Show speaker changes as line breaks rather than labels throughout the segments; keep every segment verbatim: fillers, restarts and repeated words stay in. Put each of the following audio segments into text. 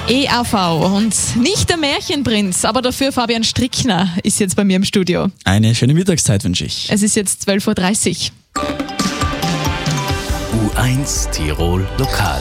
E A V und nicht der Märchenprinz, aber dafür Fabian Strickner ist jetzt bei mir im Studio.
Eine schöne Mittagszeit wünsche ich.
Es ist jetzt zwölf Uhr dreißig.
U eins Tirol Lokal.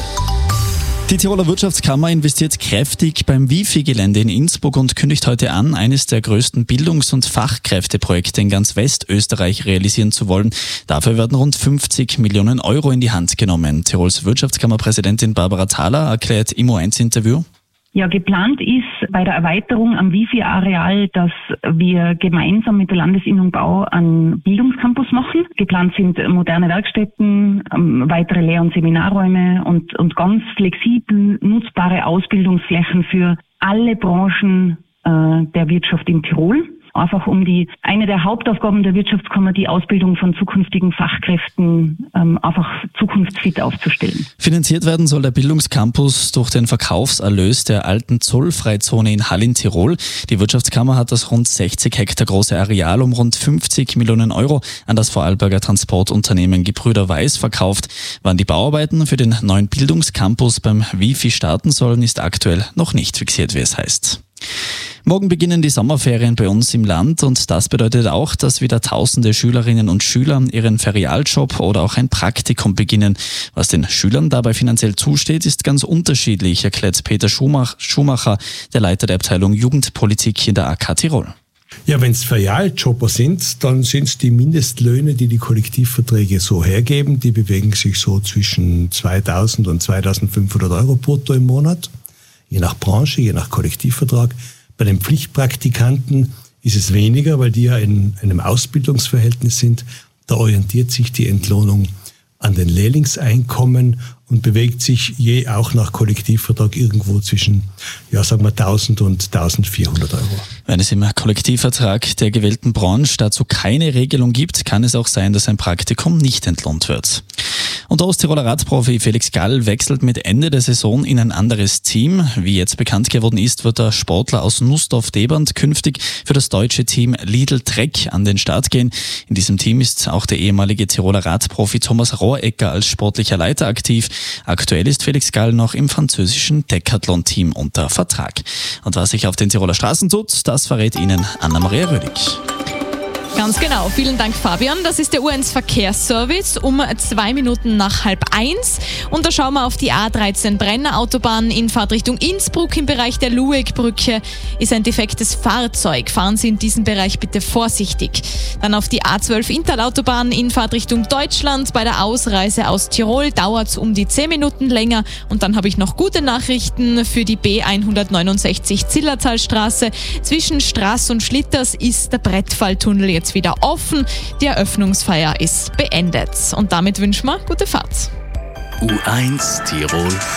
Die Tiroler Wirtschaftskammer investiert kräftig beim Wifi-Gelände in Innsbruck und kündigt heute an, eines der größten Bildungs- und Fachkräfteprojekte in ganz Westösterreich realisieren zu wollen. Dafür werden rund fünfzig Millionen Euro in die Hand genommen. Tirols Wirtschaftskammerpräsidentin Barbara Thaler erklärt im U eins Interview.
Ja, geplant ist bei der Erweiterung am Wifi-Areal, dass wir gemeinsam mit der Landesinnung Bau einen Bildungscampus machen. Geplant sind moderne Werkstätten, weitere Lehr- und Seminarräume und, und ganz flexibel nutzbare Ausbildungsflächen für alle Branchen äh, der Wirtschaft in Tirol. Einfach um die, eine der Hauptaufgaben der Wirtschaftskammer, die Ausbildung von zukünftigen Fachkräften ähm, einfach zukunftsfit aufzustellen.
Finanziert werden soll der Bildungscampus durch den Verkaufserlös der alten Zollfreizone in Hall in Tirol. Die Wirtschaftskammer hat das rund sechzig Hektar große Areal um rund fünfzig Millionen Euro an das Vorarlberger Transportunternehmen Gebrüder Weiß verkauft. Wann die Bauarbeiten für den neuen Bildungscampus beim Wifi starten sollen, ist aktuell noch nicht fixiert, wie es heißt. Morgen beginnen die Sommerferien bei uns im Land und das bedeutet auch, dass wieder tausende Schülerinnen und Schüler ihren Ferialjob oder auch ein Praktikum beginnen. Was den Schülern dabei finanziell zusteht, ist ganz unterschiedlich, erklärt Peter Schumacher, der Leiter der Abteilung Jugendpolitik in der A K Tirol.
Ja, wenn es Ferialjobber sind, dann sind es die Mindestlöhne, die die Kollektivverträge so hergeben. Die bewegen sich so zwischen zweitausend und zweitausendfünfhundert Euro brutto im Monat, je nach Branche, je nach Kollektivvertrag. Bei den Pflichtpraktikanten ist es weniger, weil die ja in einem Ausbildungsverhältnis sind. Da orientiert sich die Entlohnung an den Lehrlingseinkommen und bewegt sich je auch nach Kollektivvertrag irgendwo zwischen, ja, sagen wir tausend und eintausendvierhundert Euro.
Wenn es im Kollektivvertrag der gewählten Branche dazu keine Regelung gibt, kann es auch sein, dass ein Praktikum nicht entlohnt wird. Und der Osttiroler Radprofi Felix Gall wechselt mit Ende der Saison in ein anderes Team. Wie jetzt bekannt geworden ist, wird der Sportler aus Nussdorf-Deband künftig für das deutsche Team Lidl Trek an den Start gehen. In diesem Team ist auch der ehemalige Tiroler Radprofi Thomas Rohregger als sportlicher Leiter aktiv. Aktuell ist Felix Gall noch im französischen Decathlon-Team unter Vertrag. Und was sich auf den Tiroler Straßen tut, das verrät Ihnen Anna-Maria Rödig.
Ganz genau. Vielen Dank, Fabian. Das ist der U eins Verkehrsservice um zwei Minuten nach halb eins. Und da schauen wir auf die A dreizehn Brenner Autobahn in Fahrtrichtung Innsbruck. Im Bereich der Luegbrücke ist ein defektes Fahrzeug. Fahren Sie in diesem Bereich bitte vorsichtig. Dann auf die A zwölf Interlautobahn in Fahrtrichtung Deutschland. Bei der Ausreise aus Tirol dauert es um die zehn Minuten länger. Und dann habe ich noch gute Nachrichten für die B hundertneunundsechzig Zillertalstraße. Zwischen Straß und Schlitters ist der Brettfalltunnel jetzt wieder offen. Die Eröffnungsfeier ist beendet. Und damit wünschen wir gute Fahrt.
U eins Tirol